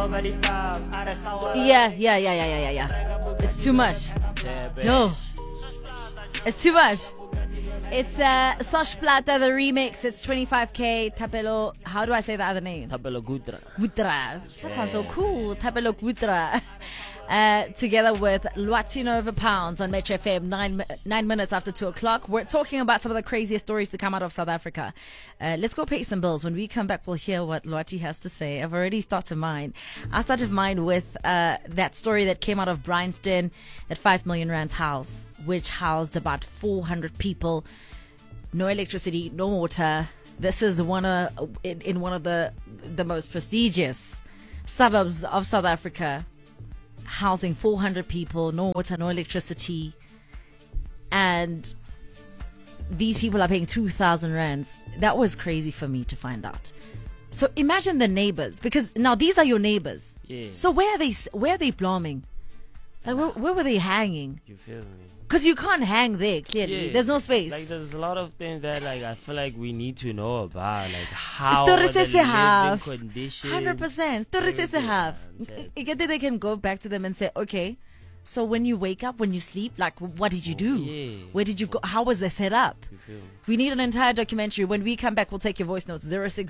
Yeah. It's too much. Yo, it's too much. It's Sosh Plata, the remix. It's 25K. Thapelo, how do I say the other name? Thapelo Gutra. Gutra. That sounds so cool. Thapelo Gutra. Together with Lwatinova Pounds on Metro FM, 9 minutes after 2 o'clock. We're talking about some of the craziest stories to come out of South Africa. Let's go pay some bills. When we come back, we'll hear what Lwati has to say. I've already started mine. I started mine with that story that came out of Bryanston, that 5 million rand's house, which housed about 400 people. No electricity, no water. This is in one of the most prestigious suburbs of South Africa, housing 400 people, no water, no electricity, and these people are paying 2,000 rands. That was crazy for me to find out. So imagine the neighbors, because now these are your neighbors. Yeah. So where are they blooming? Like, where were they hanging? You feel me? Because you can't hang there, clearly. Yeah. There's no space. Like, there's a lot of things that, like, I feel like we need to know about. Like, how Stories the se have. living conditions. 100%. Stories se have. You get that they can go back to them and say, okay, so when you wake up, when you sleep, like, what did you do? Yeah. Where did you go? How was the setup? You feel me? We need an entire documentary. When we come back, we'll take your voice notes.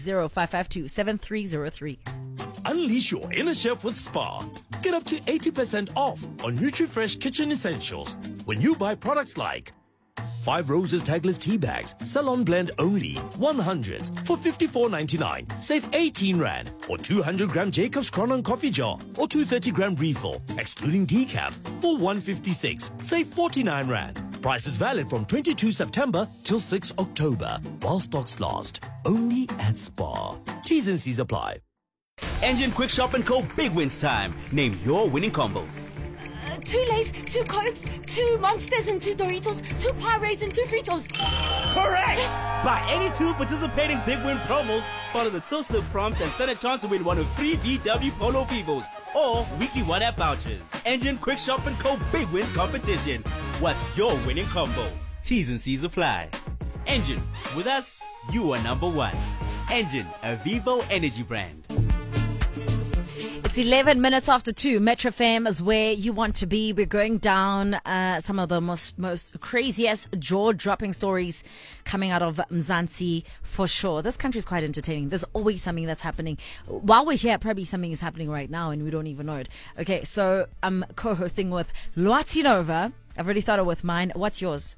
060-552-7303. Unleash your inner chef with Spar. Get up to 80% off on NutriFresh kitchen essentials when you buy products like 5 Roses Tagless tea bags, salon blend only, 100 for 54.99. Save 18 rand. Or 200 gram Jacob's Cronon coffee jar or 230-gram refill, excluding decaf, for 156. Save 49 rand. Price is valid from 22 September till 6 October, while stocks last. Only at Spar. T's and C's apply. Engine Quick Shop and Co. Big Wins time. Name your winning combos. 2 Lays, 2 Cokes, 2 Monsters and 2 Doritos, 2 Powerades and 2 Fritos. Correct! Yes. Buy any 2 participating Big Win promos, follow the 2 slip prompts, and stand a chance to win one of 3 VW Polo Vivos or weekly 1-app vouchers. Engine Quick Shop and Co. Big Wins competition. What's your winning combo? T's and C's apply. Engine, with us, you are number 1. Engine, a Vivo energy brand. It's 11 minutes after 2. Metro FM is where you want to be. We're going down some of the most craziest jaw-dropping stories coming out of Mzansi for sure. This country is quite entertaining. There's always something that's happening. While we're here, probably something is happening right now and we don't even know it. Okay, so I'm co-hosting with Lwatinova. I've already started with mine. What's yours?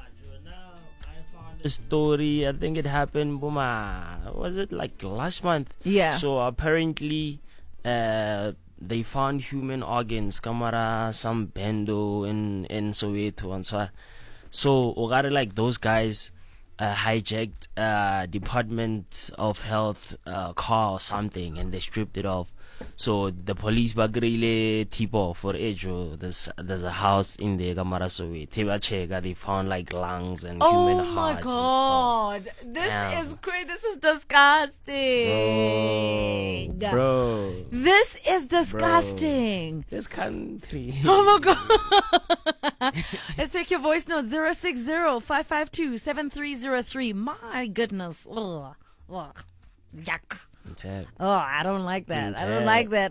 A story, I think it happened, was it like last month? Yeah. So apparently, they found human organs, Kamara, some bendo in Soweto and so on. So, like those guys hijacked Department of Health car or something, and they stripped it off. So the police bagrile tipo for Ejo. There's a house in the Kamara Soweto. They found like lungs and human hearts. Oh my god, this is crazy. This is disgusting, bro. This is disgusting. Bro. This country. Oh my god. Let's take your voice note 060-552-7303. My goodness. Ugh. Yuck. Oh, I don't like that. I don't like that.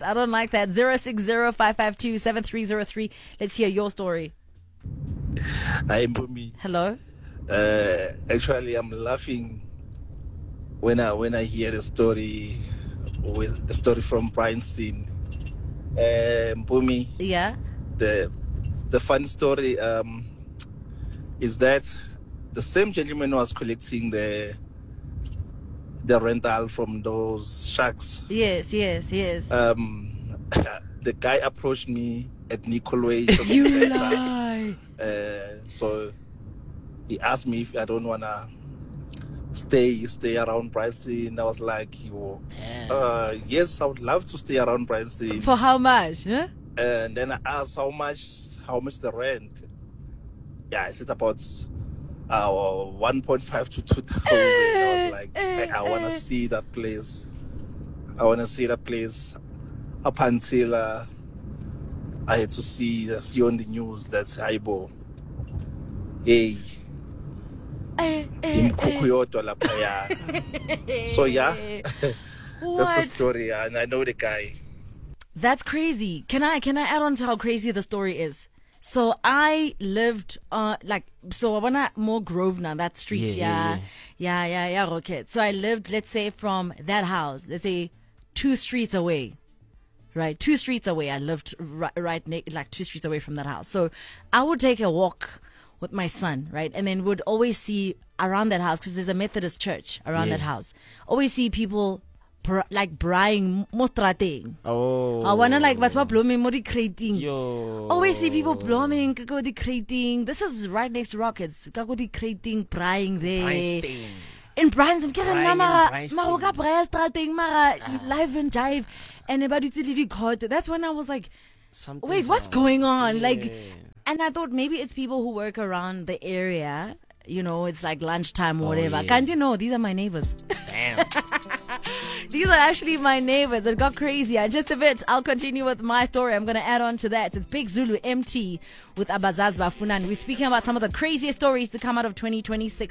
060-552-7303. Let's hear your story. Hi, Mpumi. Hello. Actually, I'm laughing when I hear the story from Bryanston. Mpumi. Yeah. The fun story is that the same gentleman was collecting the rental from those shacks. Yes. The guy approached me at Nicolway. You lie. So he asked me if I don't wanna stay around Bryanston. I was like, yes, I would love to stay around Bryanston. For how much? Huh? And then I asked how much the rent. Yeah, I said about 1.5 to 2,000. I was like, I want to see that place. Up until I had to see on the news that Aibo, hey, so yeah, that's the story, and I know the guy. That's crazy. Can I add on to how crazy the story is? So I lived I wanna more Grosvenor, that street, yeah. Okay. So I lived, let's say, from that house, let's say 2 streets away. Right, 2 streets away. I lived right 2 streets away from that house. So I would take a walk with my son, right, and then would always see around that house, because there's a Methodist church around that house. Always see people braaiing mostrateng. Oh. I wanna what's what blooming modi creating. Yo. Always see people blooming, go the creating. This is right next to Rockets. Go the creating, braaiing there. In Bryanston, Maroka Bryanston, live and jive, and about it. That's when I was like, wait, what's going on? And I thought maybe it's people who work around the area. You know, it's like lunchtime or whatever. Can't you know? These are my neighbors. Damn. These are actually my neighbors. It got crazy. And just a bit, I'll continue with my story. I'm going to add on to that. It's Big Zulu MT with Abazaz Bafunan. We're speaking about some of the craziest stories to come out of 2026.